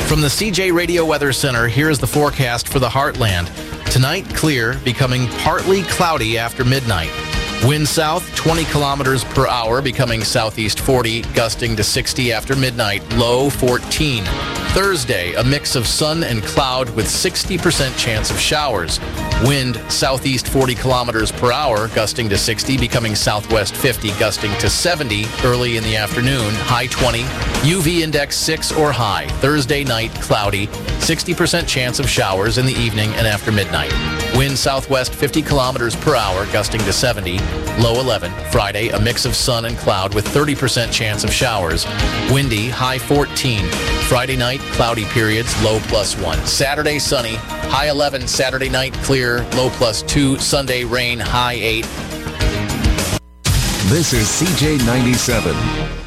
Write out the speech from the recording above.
From the CJ Radio Weather Center, here is the forecast for the Heartland. Tonight, clear, becoming partly cloudy after midnight. Wind south, 20 kilometers per hour, becoming southeast 40, gusting to 60 after midnight, low 14. Thursday, a mix of sun and cloud with 60% chance of showers. Wind southeast 40 kilometers per hour, gusting to 60, becoming southwest 50, gusting to 70 early in the afternoon, high 20. UV index 6 or high. Thursday night, cloudy, 60% chance of showers in the evening and after midnight. Wind southwest 50 kilometers per hour, gusting to 70, low 11. Friday, a mix of sun and cloud with 30% chance of showers. Windy, high 14. Friday night, cloudy periods, low +1. Saturday, sunny, high 11. Saturday night, clear, low +2. Sunday, rain, high 8. This is CJ 97.